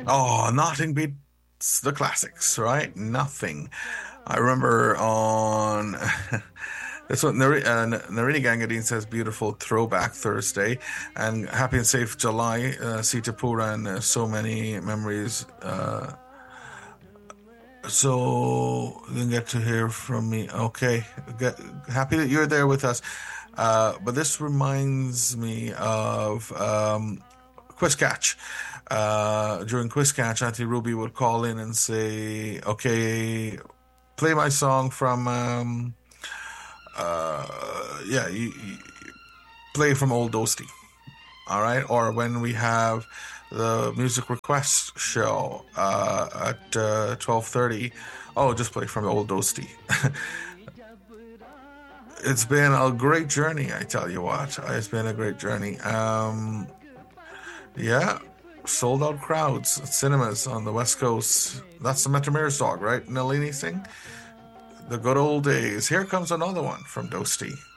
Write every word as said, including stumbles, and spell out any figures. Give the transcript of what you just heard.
Oh, nothing beats the classics, right? Nothing. I remember on this one, Nari- uh, Narini Gangadine says, beautiful throwback Thursday and happy and safe July. Uh, Sita Pura and uh, so many memories. Uh, so you didn't get to hear from me. Okay. Get, happy that you're there with us. Uh, but this reminds me of um, Quiz Catch. Uh, during Quiz Catch, Auntie Ruby would call in and say, okay, play my song from um uh yeah you, you play from Old Doasty, all right, or when we have the music request show uh at uh, twelve thirty, oh, just play from Old Doasty. It's been a great journey, I tell you what. It's been a great journey. Um yeah, sold out crowds at cinemas on the West Coast. That's the Metromir's dog, right? Nalini Singh. The good old days. Here comes another one from Doasty.